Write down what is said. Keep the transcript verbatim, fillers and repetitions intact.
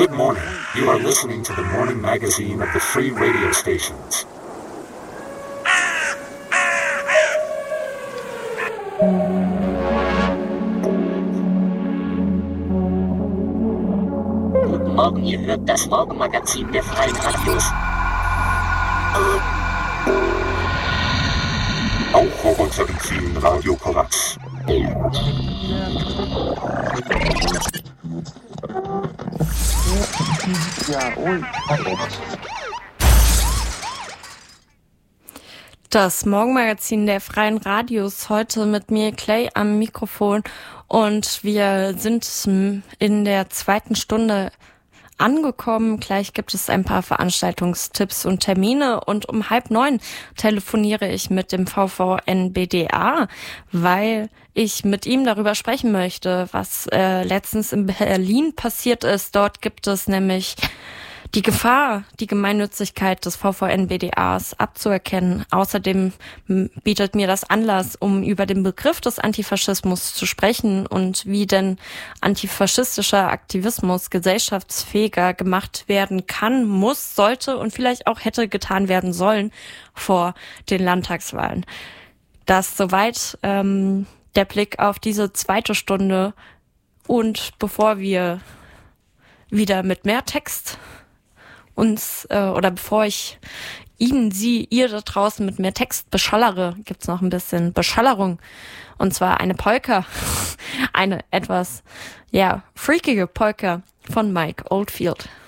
Good morning. You are listening to the morning magazine of the free radio stations. Guten Morgen, ihr hört das Morgenmagazin der Freien Radios. Auch auf unserem vielen Radio Korax. Das Morgenmagazin der Freien Radios, heute mit mir Clay am Mikrofon, und wir sind in der zweiten Stunde angekommen. Gleich gibt es ein paar Veranstaltungstipps und Termine, und um halb neun telefoniere ich mit dem V V N B D A, weil ich mit ihm darüber sprechen möchte, was äh, letztens in Berlin passiert ist. Dort gibt es nämlich die Gefahr, die Gemeinnützigkeit des V V N B D As abzuerkennen. Außerdem bietet mir das Anlass, um über den Begriff des Antifaschismus zu sprechen und wie denn antifaschistischer Aktivismus gesellschaftsfähiger gemacht werden kann, muss, sollte und vielleicht auch hätte getan werden sollen vor den Landtagswahlen. Das soweit ähm, der Blick auf diese zweite Stunde. Und bevor wir wieder mit mehr Text uns, äh, oder bevor ich Ihnen, Sie, ihr da draußen mit mehr Text beschallere, gibt's noch ein bisschen Beschallerung. Und zwar eine Polka. Eine etwas, ja, freakige Polka von Mike Oldfield.